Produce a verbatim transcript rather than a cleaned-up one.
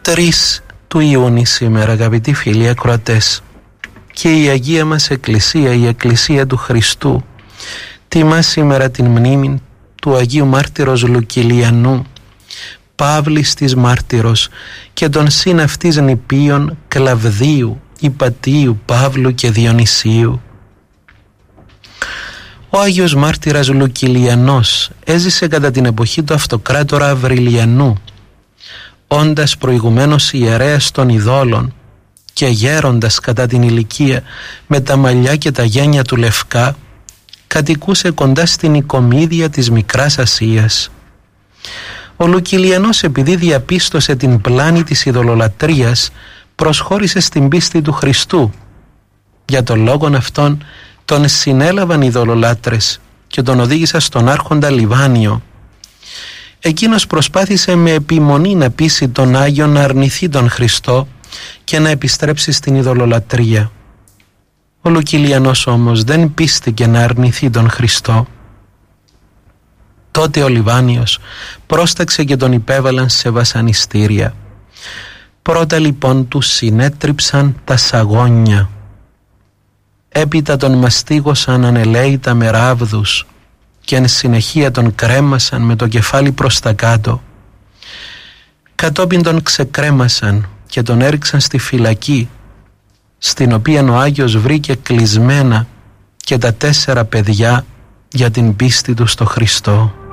τρεις του Ιούνιου σήμερα, αγαπητοί φίλοι ακροατές, και η Αγία μας Εκκλησία, η Εκκλησία του Χριστού, τιμά σήμερα την μνήμη του Αγίου Μάρτυρος Λουκυλιανού, Παύλης της Μάρτυρος, και των συν αυτής νηπίων Κλαβδίου, Υπατίου, Παύλου και Διονυσίου. Ο Άγιος Μάρτυρας Λουκυλιανός έζησε κατά την εποχή του αυτοκράτορα Αυριλιανού, όντας προηγουμένως ιερέας των ειδόλων και γέροντας κατά την ηλικία με τα μαλλιά και τα γένια του λευκά, κατοικούσε κοντά στην Οικομίδια της Μικράς Ασίας. Ο Λουκυλιανός, επειδή διαπίστωσε την πλάνη της ειδωλολατρίας, προσχώρησε στην πίστη του Χριστού. Για τον λόγον αυτόν τον συνέλαβαν οι ειδωλολάτρες και τον οδήγησαν στον άρχοντα Λιβάνιο. Εκείνος προσπάθησε με επιμονή να πείσει τον Άγιο να αρνηθεί τον Χριστό και να επιστρέψει στην ειδωλολατρία. Ο Λουκυλιανός όμως δεν πίστηκε να αρνηθεί τον Χριστό. Τότε ο Λιβάνιος πρόσταξε και τον υπέβαλαν σε βασανιστήρια. Πρώτα λοιπόν του συνέτριψαν τα σαγόνια. Έπειτα τον μαστίγωσαν ανελαίητα με ράβδους και εν συνεχεία τον κρέμασαν με το κεφάλι προς τα κάτω. Κατόπιν τον ξεκρέμασαν και τον έριξαν στη φυλακή, στην οποία ο Άγιος βρήκε κλεισμένα και τα τέσσερα παιδιά για την πίστη του στο Χριστό.